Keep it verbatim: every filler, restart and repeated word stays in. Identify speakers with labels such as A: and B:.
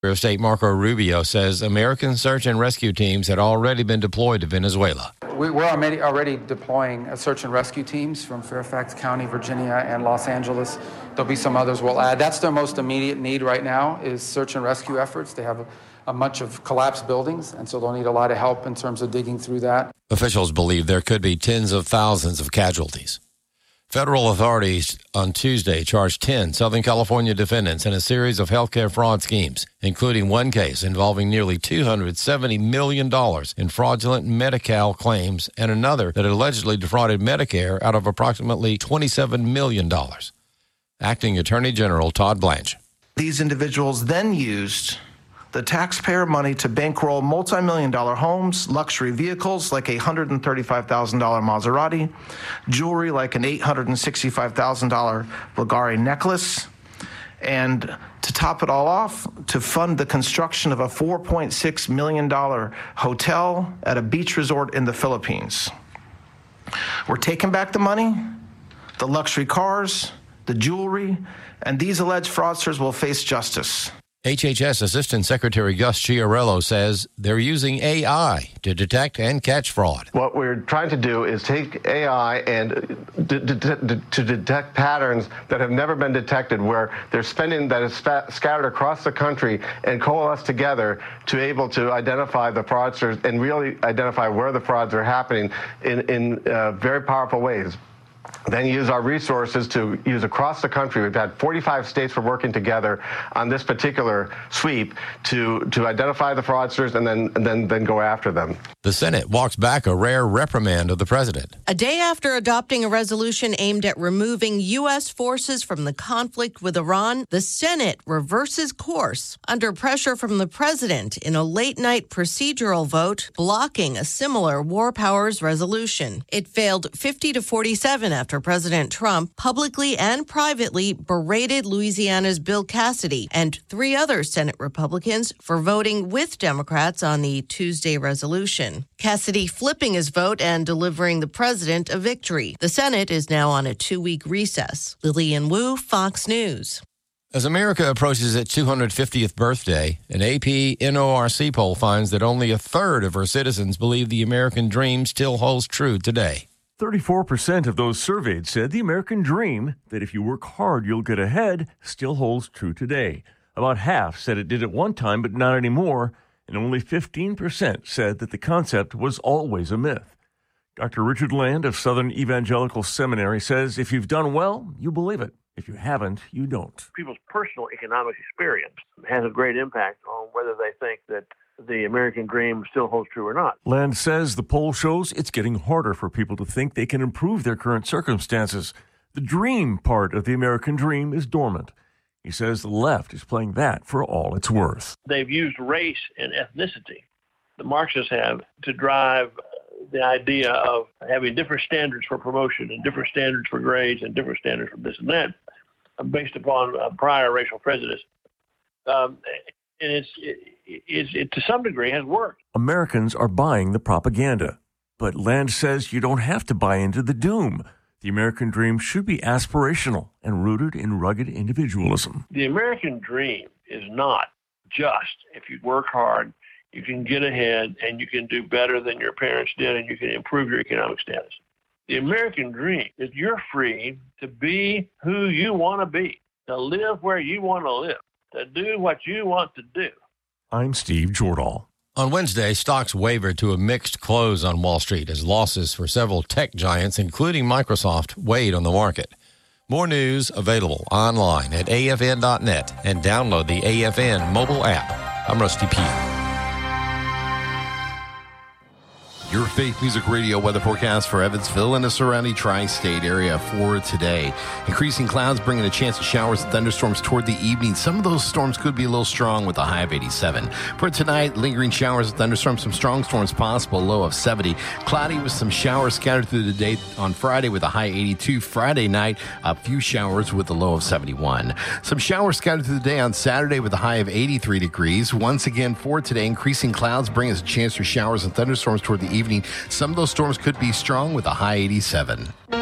A: Secretary of State Marco Rubio says American search and rescue teams had already been deployed to Venezuela.
B: We, we're already, already deploying search and rescue teams from Fairfax County, Virginia, and Los Angeles. There'll be some others we'll add. That's their most immediate need right now is search and rescue efforts. They have a, a bunch of collapsed buildings, and so they'll need a lot of help in terms of digging through that.
A: Officials believe there could be tens of thousands of casualties. Federal authorities on Tuesday charged ten Southern California defendants in a series of healthcare fraud schemes, including one case involving nearly two hundred seventy million dollars in fraudulent Medi-Cal claims and another that allegedly defrauded Medicare out of approximately twenty-seven million dollars. Acting Attorney General Todd Blanche.
C: These individuals then used the taxpayer money to bankroll multi-million dollar homes, luxury vehicles like a one hundred thirty-five thousand dollars Maserati, jewelry like an eight hundred sixty-five thousand dollars Bulgari necklace, and to top it all off, to fund the construction of a four point six million dollars hotel at a beach resort in the Philippines. We're taking back the money, the luxury cars, the jewelry, and these alleged fraudsters will face justice.
A: H H S Assistant Secretary Gus Chiarello says they're using A I to detect and catch fraud.
D: What we're trying to do is take A I and d- d- d- to detect patterns that have never been detected, where there's spending that is spa- scattered across the country and coalesce together to be able to identify the fraudsters and really identify where the frauds are happening in, in uh, very powerful ways. Then use our resources to use across the country. We've had forty-five states we're working together on this particular sweep to, to identify the fraudsters and then, and then, then go after them.
A: The Senate walks back a rare reprimand of the president.
E: A day after adopting a resolution aimed at removing U S forces from the conflict with Iran, the Senate reverses course under pressure from the president in a late-night procedural vote blocking a similar war powers resolution. It failed fifty to forty-seven after President Trump publicly and privately berated Louisiana's Bill Cassidy and three other Senate Republicans for voting with Democrats on the Tuesday resolution. Cassidy flipping his vote and delivering the president a victory. The Senate is now on a two-week recess. Lillian Wu, Fox News.
A: As America approaches its two hundred fiftieth birthday, an A P N O R C poll finds that only a third of her citizens believe the American dream still holds true today.
F: thirty-four percent of those surveyed said the American dream, that if you work hard, you'll get ahead, still holds true today. About half said it did at one time, but not anymore, and only fifteen percent said that the concept was always a myth. Doctor Richard Land of Southern Evangelical Seminary says if you've done well, you believe it. If you haven't, you don't.
G: People's personal economic experience has a great impact on whether they think that the American dream still holds true or not.
F: Land says the poll shows it's getting harder for people to think they can improve their current circumstances. The dream part of the American dream is dormant. He says the left is playing that for all it's worth.
G: They've used race and ethnicity, the Marxists have, to drive the idea of having different standards for promotion and different standards for grades and different standards for this and that based upon uh, prior racial prejudice. Um, and it's, it, it, it, to some degree, has worked.
F: Americans are buying the propaganda. But Land says you don't have to buy into the doom. The American dream should be aspirational and rooted in rugged individualism.
G: The American dream is not just if you work hard, you can get ahead and you can do better than your parents did and you can improve your economic status. The American dream is you're free to be who you want to be, to live where you want to live, to do what you want to do.
F: I'm Steve Jordahl.
A: On Wednesday, stocks wavered to a mixed close on Wall Street as losses for several tech giants, including Microsoft, weighed on the market. More news available online at A F N dot net and download the A F N mobile app. I'm Rusty Pugh.
H: Your Faith Music Radio weather forecast for Evansville and the surrounding tri-state area for today. Increasing clouds bringing a chance of showers and thunderstorms toward the evening. Some of those storms could be a little strong with a high of eighty-seven. For tonight, lingering showers and thunderstorms, some strong storms possible, low of seventy. Cloudy with some showers scattered through the day on Friday with a high eighty-two. Friday night, a few showers with a low of seventy-one. Some showers scattered through the day on Saturday with a high of eighty-three degrees. Once again for today, increasing clouds bring us a chance for showers and thunderstorms toward the evening. Some of those storms could be strong with a high eighty-seven.